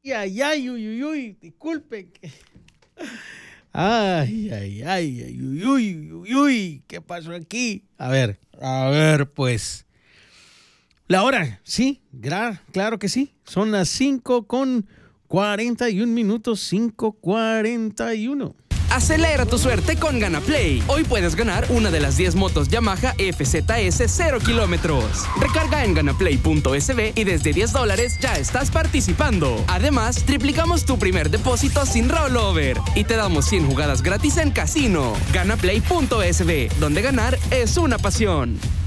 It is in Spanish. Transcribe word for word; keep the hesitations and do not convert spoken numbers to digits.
Ay, ay, uy, uy, uy, disculpe. Ay, ay, ay, ay, uy, uy, uy, uy, ¿qué pasó aquí? A ver, a ver, pues. La hora, sí, gra- claro que sí. Son las cinco con cuarenta y un minutos, cinco cuarenta y uno. Acelera tu suerte con GanaPlay. Hoy puedes ganar una de las diez motos Yamaha F Z S cero kilómetros. Recarga en ganaplay punto es be y desde diez dólares ya estás participando. Además, triplicamos tu primer depósito sin rollover y te damos cien jugadas gratis en casino. ganaplay punto es be, donde ganar es una pasión.